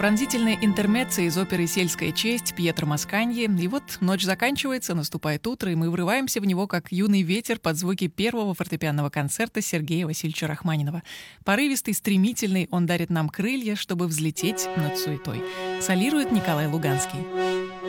Пронзительная интермеццо из оперы «Сельская честь» Пьетро Масканьи. И вот ночь заканчивается, наступает утро, и мы врываемся в него, как юный ветер, под звуки первого фортепианного концерта Сергея Васильевича Рахманинова. Порывистый, стремительный, он дарит нам крылья, чтобы взлететь над суетой. Солирует Николай Луганский.